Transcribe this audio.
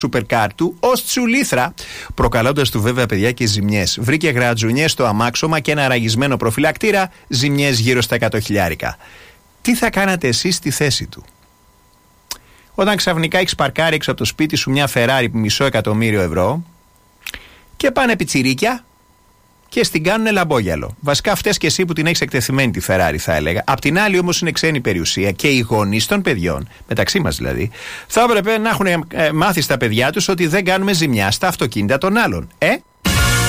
σούπερκάρ του ως τσουλήθρα, προκαλώντας του βέβαια, παιδιά, και ζημιές. Βρήκε γρατζουνιές στο αμάξωμα και ένα ραγισμένο προφυλακτήρα, ζημιές γύρω στα 100.000. Τι θα κάνατε εσείς στη θέση του? Όταν ξαφνικά έχεις παρκάρει έξω από το σπίτι σου μια Ferrari €500.000 και πάνε πιτσιρίκια και στην κάνουν λαμπόγιαλο. Βασικά φταίς και εσύ που την έχεις εκτεθειμένη τη Ferrari, θα έλεγα. Απ' την άλλη όμως είναι ξένη περιουσία και οι γονείς των παιδιών, μεταξύ μας δηλαδή, θα έπρεπε να έχουν μάθει στα παιδιά τους ότι δεν κάνουμε ζημιά στα αυτοκίνητα των άλλων.